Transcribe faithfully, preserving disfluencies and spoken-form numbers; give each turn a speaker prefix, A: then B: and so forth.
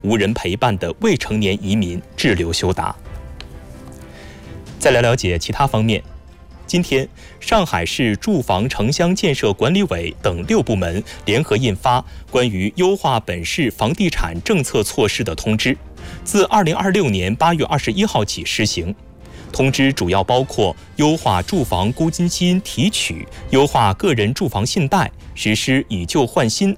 A: 无人陪伴的未成年移民滞留休达。再来了解其他方面。今天，上海市住房城乡建设管理委等六部门联合印发关于优化本市房地产政策措施的通知，自二零二六年八月二十一号起施行。通知主要包括优化住房公积金提取、优化个人住房信贷、实施以旧换新、